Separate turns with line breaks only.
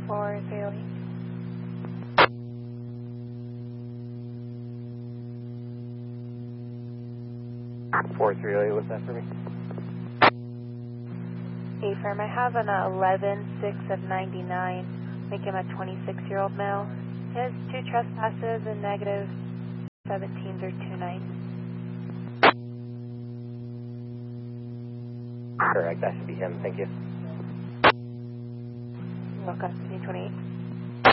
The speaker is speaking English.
4308.
4308, what's that for me?
Affirm, I have an 11-6 of 99, make him a 26-year-old male. He has 2 trespasses and negative 17 through 29.
Correct, that should be him, thank you.
Welcome, 2028.